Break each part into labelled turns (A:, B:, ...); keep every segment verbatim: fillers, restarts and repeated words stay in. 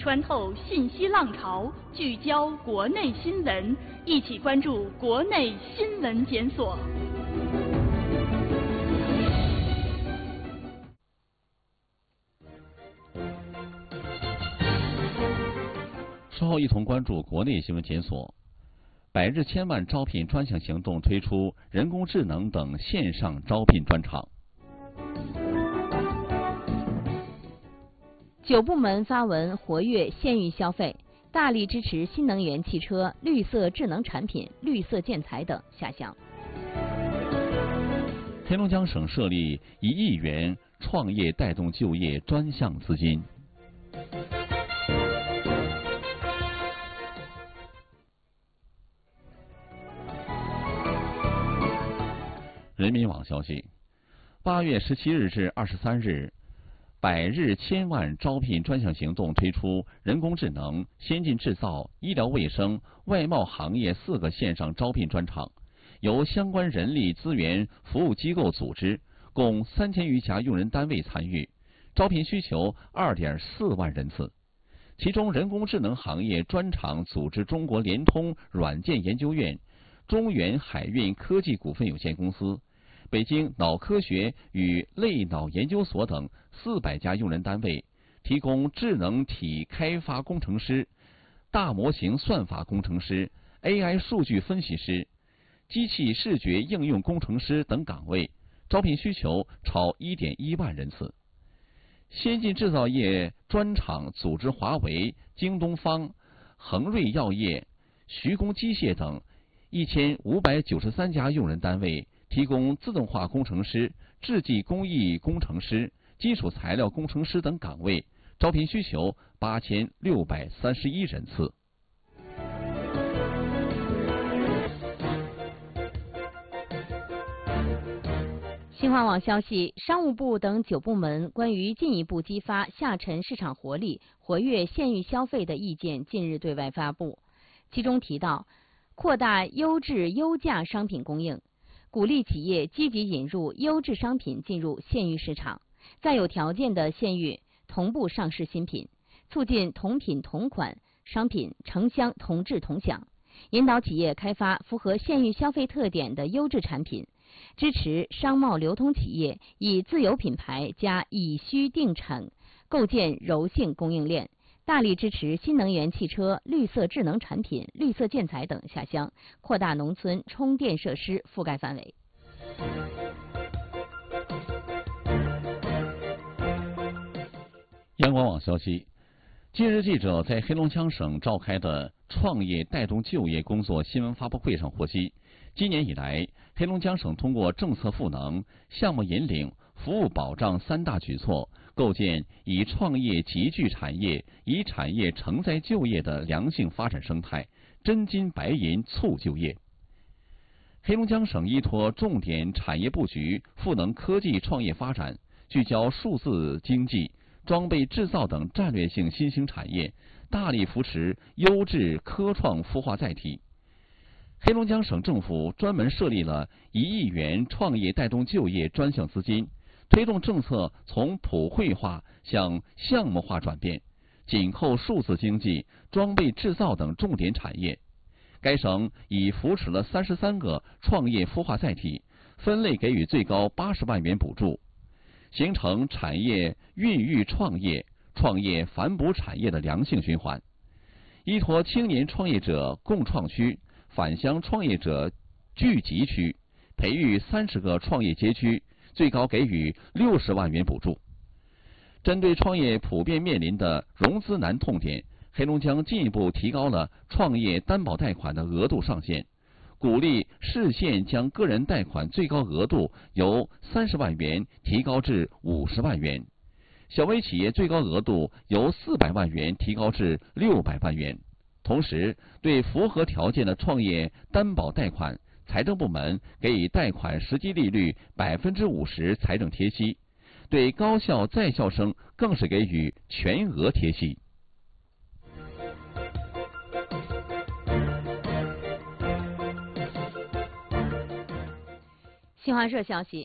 A: 穿透信息浪潮，聚焦国内新闻，一起关注国内新闻检索。
B: 稍后一同关注国内新闻检索。百日千万招聘专项行动推出人工智能等线上招聘专场。
C: 九部门发文活跃县域消费，大力支持新能源汽车、绿色智能产品、绿色建材等下乡。
B: 黑龙江省设立一亿元创业带动就业专项资金。人民网消息，八月十七日至二十三日，百日千万招聘专项行动推出人工智能、先进制造、医疗卫生、外贸行业四个线上招聘专场，由相关人力资源服务机构组织，共三千余家用人单位参与，招聘需求二点四万人次。其中，人工智能行业专场组织中国联通软件研究院、中原海运科技股份有限公司、北京脑科学与类脑研究所等四百家用人单位，提供智能体开发工程师、大模型算法工程师、A I 数据分析师、机器视觉应用工程师等岗位，招聘需求超 一点一万人次。先进制造业专场组织华为、京东方、恒瑞药业、徐工机械等一千五百九十三家用人单位，提供自动化工程师、制剂工艺工程师、基础材料工程师等岗位，招聘需求八千六百三十一人次。
C: 新华网消息，商务部等九部门关于进一步激发下沉市场活力、活跃县域消费的意见近日对外发布，其中提到，扩大优质优价商品供应，鼓励企业积极引入优质商品进入县域市场，在有条件的县域同步上市新品，促进同品同款商品城乡同质同享，引导企业开发符合县域消费特点的优质产品，支持商贸流通企业以自有品牌加以需定产，构建柔性供应链，大力支持新能源汽车、绿色智能产品、绿色建材等下乡，扩大农村充电设施覆盖范围。
B: 央广网消息，今日记者在黑龙江省召开的创业带动就业工作新闻发布会上获悉，今年以来，黑龙江省通过政策赋能、项目引领、服务保障三大举措，构建以创业集聚产业、以产业承载就业的良性发展生态，真金白银促就业。黑龙江省依托重点产业布局，赋能科技创业发展，聚焦数字经济、装备制造等战略性新兴产业，大力扶持优质科创孵化载体。黑龙江省政府专门设立了一亿元创业带动就业专项资金，推动政策从普惠化向项目化转变，紧扣数字经济、装备制造等重点产业。该省已扶持了三十三个创业孵化载体，分类给予最高八十万元补助，形成产业孕育创业、创业反哺产业的良性循环。依托青年创业者共创区、返乡创业者聚集区，培育三十个创业街区，最高给予六十万元补助。针对创业普遍面临的融资难痛点，黑龙江进一步提高了创业担保贷款的额度上限，鼓励市县将个人贷款最高额度由三十万元提高至五十万元，小微企业最高额度由四百万元提高至六百万元。同时，对符合条件的创业担保贷款，财政部门给予贷款实际利率百分之五十财政贴息，对高校在校生更是给予全额贴息。
C: 新华社消息，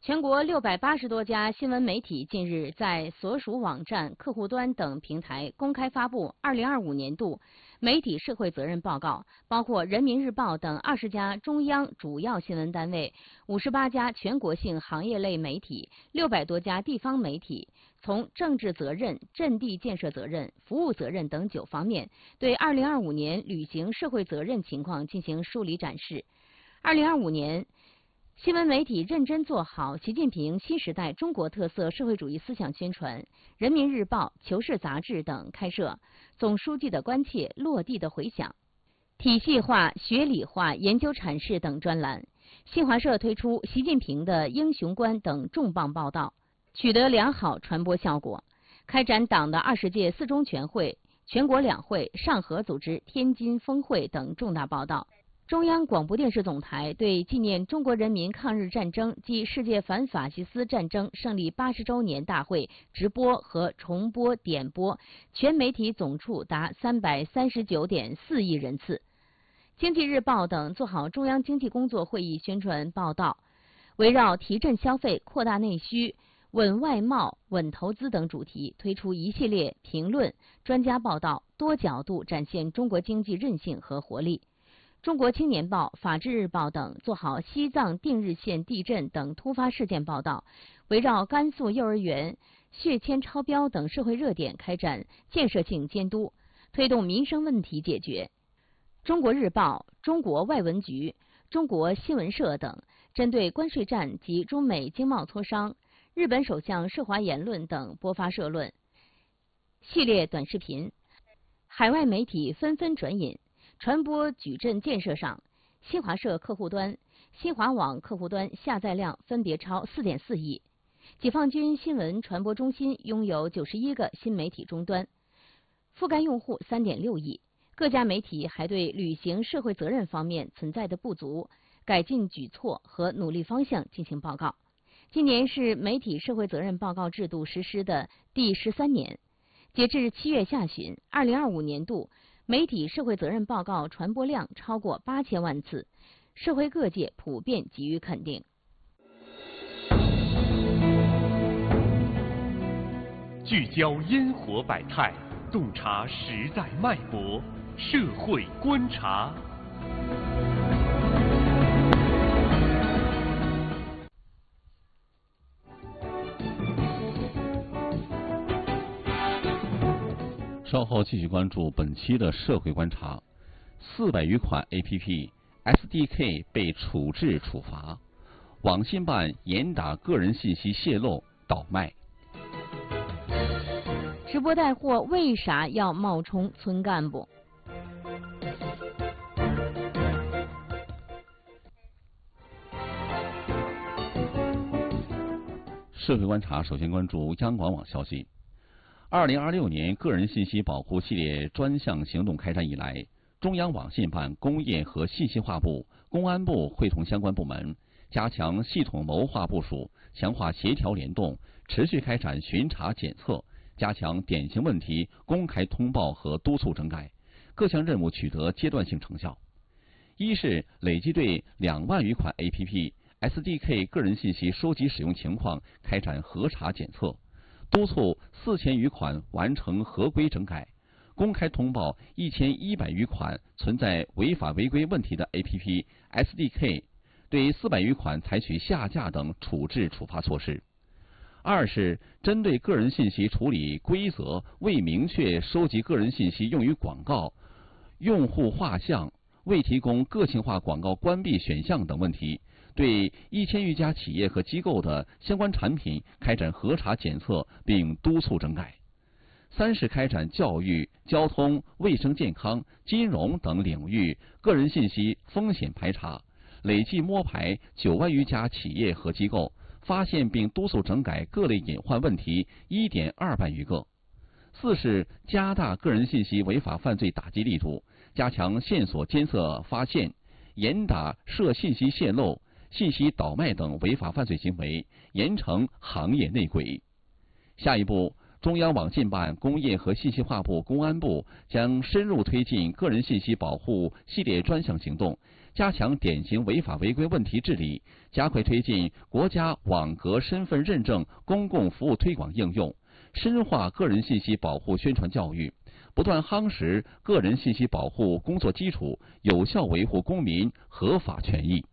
C: 全国六百八十多家新闻媒体近日在所属网站、客户端等平台公开发布二零二五年度媒体社会责任报告，包括人民日报等二十家中央主要新闻单位、五十八家全国性行业类媒体、六百多家地方媒体，从政治责任、阵地建设责任、服务责任等九方面，对二零二五年履行社会责任情况进行梳理展示。二零二五年，新闻媒体认真做好习近平新时代中国特色社会主义思想宣传，人民日报、求是杂志等开设总书记的关切、落地的回响、体系化、学理化研究阐释等专栏。新华社推出习近平的英雄观等重磅报道，取得良好传播效果。开展党的二十届四中全会、全国两会、上合组织天津峰会等重大报道。中央广播电视总台对纪念中国人民抗日战争及世界反法西斯战争胜利八十周年大会直播和重播点播，全媒体总处达三百三十九点四亿人次。经济日报等做好中央经济工作会议宣传报道，围绕提振消费、扩大内需、稳外贸、稳投资等主题，推出一系列评论、专家报道，多角度展现中国经济韧性和活力。中国青年报、法制日报等做好西藏定日县地震等突发事件报道，围绕甘肃幼儿园血铅超标等社会热点开展建设性监督，推动民生问题解决。中国日报、中国外文局、中国新闻社等针对关税战及中美经贸磋商、日本首相涉华言论等播发社论、系列短视频，海外媒体纷纷转引。传播矩阵建设上，新华社客户端、新华网客户端下载量分别超 四点四亿。解放军新闻传播中心拥有九十一个新媒体终端，覆盖用户 三点六亿。各家媒体还对履行社会责任方面存在的不足、改进举措和努力方向进行报告。今年是媒体社会责任报告制度实施的第十三年，截至七月下旬，二零二五年度媒体社会责任报告传播量超过八千万次，社会各界普遍给予肯定。
D: 聚焦烟火百态，洞察时代脉搏，社会观察。
B: 稍后继续关注本期的社会观察。四百余款 A P P S D K 被处置处罚，网信办严打个人信息泄露倒卖。
C: 直播带货为啥要冒充村干部？
B: 社会观察首先关注央广网消息。二零二六年个人信息保护系列专项行动开展以来，中央网信办、工业和信息化部、公安部会同相关部门，加强系统谋划部署，强化协调联动，持续开展巡查检测，加强典型问题公开通报和督促整改，各项任务取得阶段性成效。一是累计对两万余款 A P P S D K 个人信息收集使用情况开展核查检测，督促四千余款完成合规整改，公开通报一千一百余款存在违法违规问题的 A P P S D K， 对四百余款采取下架等处置处罚措施。二是针对个人信息处理规则未明确收集个人信息用于广告、用户画像、未提供个性化广告关闭选项等问题，对一千余家企业和机构的相关产品开展核查检测，并督促整改。三是开展教育、交通、卫生健康、金融等领域个人信息风险排查，累计摸排九万余家企业和机构，发现并督促整改各类隐患问题一点二万余个。四是加大个人信息违法犯罪打击力度，加强线索监测发现，严打涉信息泄露、信息倒卖等违法犯罪行为，严惩行业内鬼。下一步，中央网信办、工业和信息化部、公安部将深入推进个人信息保护系列专项行动， 加强典型违法违规问题治理，加快推进国家网格身份认证公共服务推广应用，深化个人信息保护宣传教育，不断夯实个人信息保护工作基础，有效维护公民合法权益。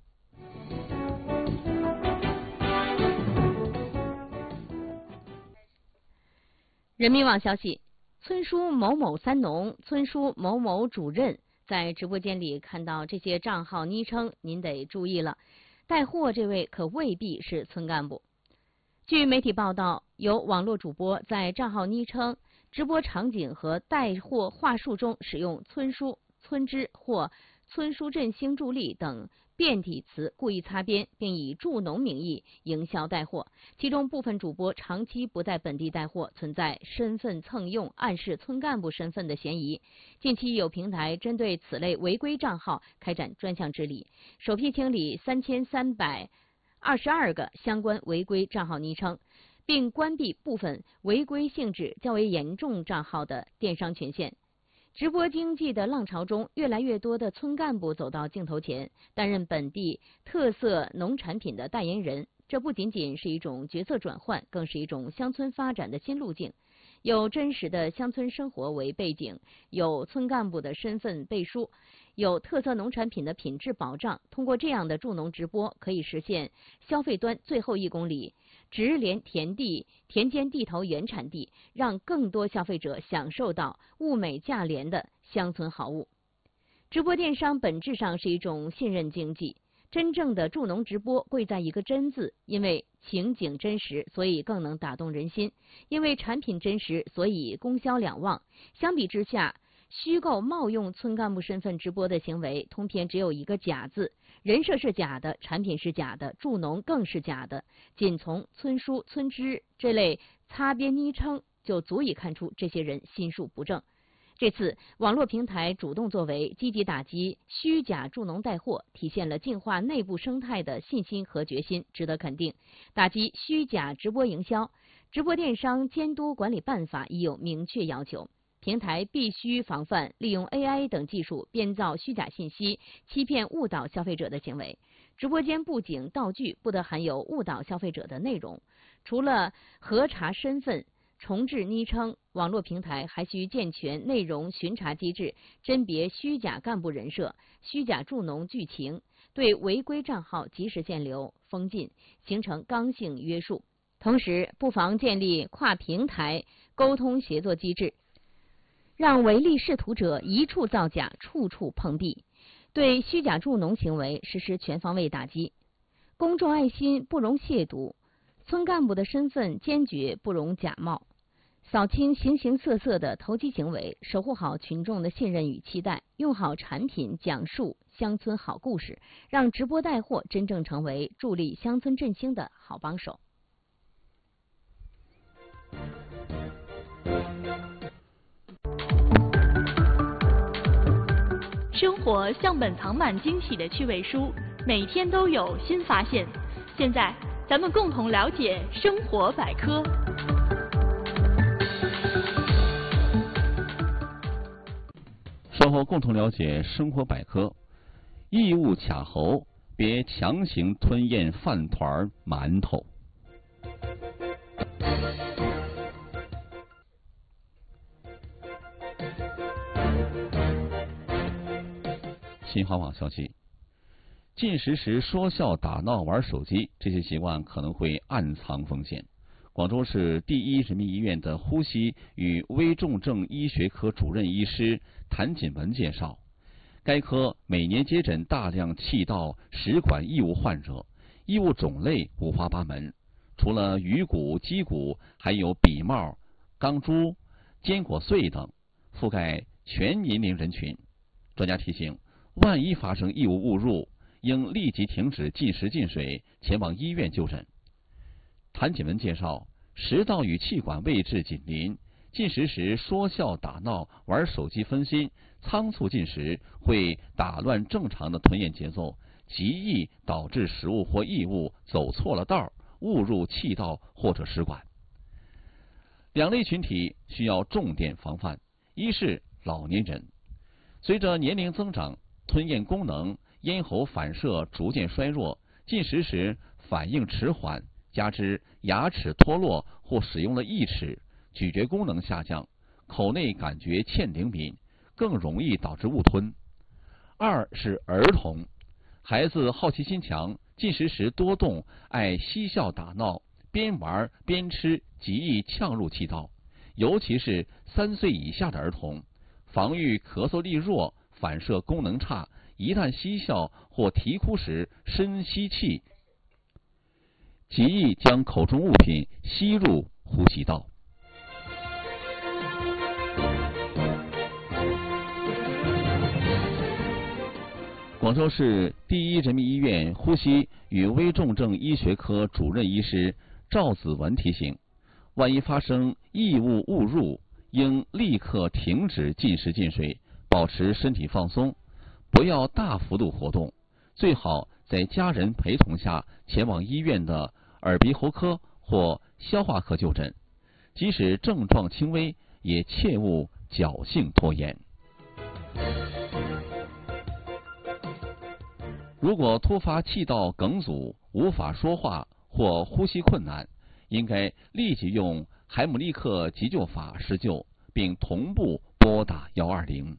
C: 人民网消息，村书某某三农、村书某某主任在直播间里看到这些账号昵称，您得注意了，带货这位可未必是村干部。据媒体报道，有网络主播在账号昵称、直播场景和带货话术中使用村书、村支或村书振兴助力等变体词故意擦边，并以助农名义营销带货，其中部分主播长期不在本地带货，存在身份蹭用、暗示村干部身份的嫌疑。近期有平台针对此类违规账号开展专项治理，首批清理三千三百二十二个相关违规账号昵称，并关闭部分违规性质较为严重账号的电商权限。直播经济的浪潮中，越来越多的村干部走到镜头前，担任本地特色农产品的代言人。这不仅仅是一种角色转换，更是一种乡村发展的新路径。有真实的乡村生活为背景，有村干部的身份背书，有特色农产品的品质保障。通过这样的助农直播，可以实现消费端最后一公里直连田地、田间地头原产地，让更多消费者享受到物美价廉的乡村好物。直播电商本质上是一种信任经济，真正的助农直播贵在一个真字，因为情景真实，所以更能打动人心；因为产品真实，所以供销两旺。相比之下，虚构冒用村干部身份直播的行为，通篇只有一个假字，人设是假的，产品是假的，助农更是假的。仅从村书、村支这类擦边昵称，就足以看出这些人心术不正。这次网络平台主动作为，积极打击虚假助农带货，体现了净化内部生态的信心和决心，值得肯定。打击虚假直播营销，直播电商监督管理办法已有明确要求，平台必须防范利用 A I 等技术编造虚假信息，欺骗误导消费者的行为。直播间布景道具不得含有误导消费者的内容。除了核查身份、重置昵称，网络平台还需健全内容巡查机制，甄别虚假干部人设、虚假助农剧情，对违规账号及时限流、封禁，形成刚性约束。同时，不妨建立跨平台沟通协作机制，让唯利是图者一处造假，处处碰壁，对虚假助农行为实施全方位打击。公众爱心不容亵渎，村干部的身份坚决不容假冒。扫清形形色色的投机行为，守护好群众的信任与期待，用好产品，讲述乡村好故事，让直播带货真正成为助力乡村振兴的好帮手。
A: 生活像本藏满惊喜的趣味书，每天都有新发现。现在，咱们共同了解生活百科。
B: 稍后共同了解生活百科。异物卡喉，别强行吞咽饭团、馒头。新华网消息，进食时说笑、打闹、玩手机，这些习惯可能会暗藏风险。广州市第一人民医院的呼吸与危重症医学科主任医师谭锦文介绍，该科每年接诊大量气道、食管异物患者，异物种类五花八门，除了鱼骨、鸡骨，还有笔帽、钢珠、坚果碎等，覆盖全年龄人群。专家提醒，万一发生异物误入，应立即停止进食进水，前往医院就诊。谭锦文介绍，食道与气管位置紧邻，进食时说笑打闹、玩手机分心，仓促进食会打乱正常的吞咽节奏，极易导致食物或异物走错了道，误入气道或者食管。两类群体需要重点防范，一是老年人，随着年龄增长，吞咽功能咽喉反射逐渐衰弱，进食时反应迟缓，加之牙齿脱落或使用了义齿，咀嚼功能下降，口内感觉欠灵敏，更容易导致误吞。二是儿童，孩子好奇心强，进食时多动，爱嬉笑打闹，边玩边吃，极易呛入气道，尤其是三岁以下的儿童，防御咳嗽力弱，反射功能差，一旦嬉笑或啼哭时深吸气，极易将口中物品吸入呼吸道。广州市第一人民医院呼吸与危重症医学科主任医师赵子文提醒，万一发生异物误入，应立刻停止进食进水，保持身体放松，不要大幅度活动，最好在家人陪同下前往医院的耳鼻喉科或消化科就诊，即使症状轻微，也切勿侥幸拖延。如果突发气道梗阻，无法说话或呼吸困难，应该立即用海姆立克急救法施救，并同步拨打一二零。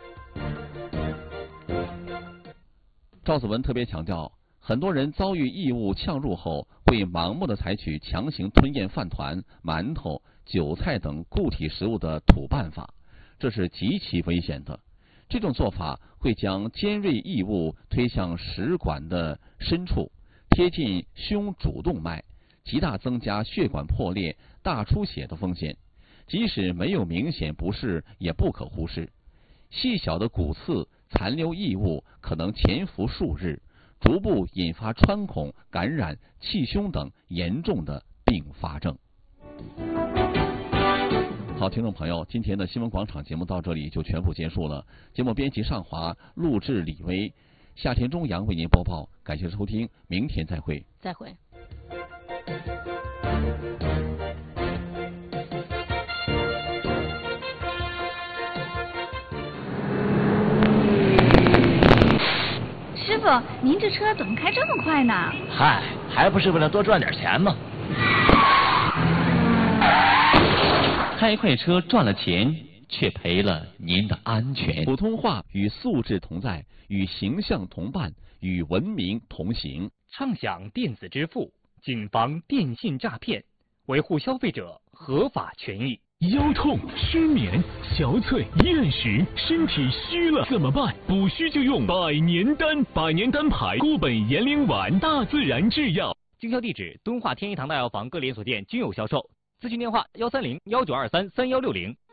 B: 赵子文特别强调，很多人遭遇异物呛入后，会盲目的采取强行吞咽饭团、馒头、韭菜等固体食物的土办法，这是极其危险的。这种做法会将尖锐异物推向食管的深处，贴近胸主动脉，极大增加血管破裂、大出血的风险。即使没有明显不适，也不可忽视。细小的骨刺、残留异物可能潜伏数日，逐步引发穿孔、感染、气胸等严重的并发症。好，听众朋友，今天的新闻广场节目到这里就全部结束了。节目编辑尚华，录制李威，夏田中阳为您播报。感谢收听，明天再会。
C: 再会。
A: 师傅，您这车怎么开这么快呢？
E: 嗨，还不是为了多赚点钱吗？
B: 开快车赚了钱，却赔了您的安全。普通话与素质同在，与形象同伴，与文明同行。
D: 畅享电子支付，谨防电信诈骗，维护消费者合法权益。
F: 腰痛、失眠、憔悴、厌食，身体虚了怎么办？补虚就用百年丹，百年丹牌固本延龄丸，大自然制药。
D: 经销地址：敦化天一堂大药房各连锁店均有销售。咨询电话：幺三零幺九二三三幺六零。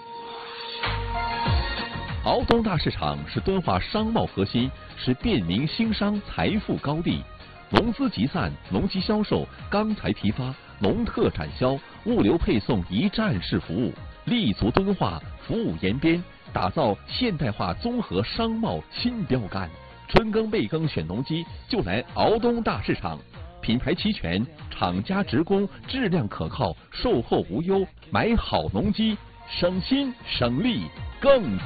B: 敖东大市场是敦化商贸核心，是便民兴商财富高地。农资集散、农机销售、钢材批发、农特展销、物流配送一站式服务，立足敦化，服务延边，打造现代化综合商贸新标杆。春耕备耕选农机，就来敖东大市场。品牌齐全，厂家直供，质量可靠，售后无忧，买好农机，省心省力更